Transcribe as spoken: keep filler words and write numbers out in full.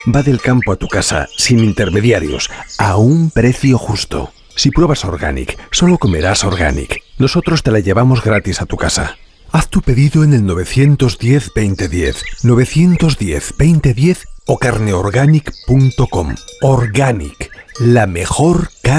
Va del campo a tu casa, sin intermediarios, a un precio justo. Si pruebas Organic, solo comerás Organic. Nosotros te la llevamos gratis a tu casa. Haz tu pedido en el nueve uno cero, veinte diez, nueve uno cero, veinte diez o carne organic punto com. Organic, la mejor carne.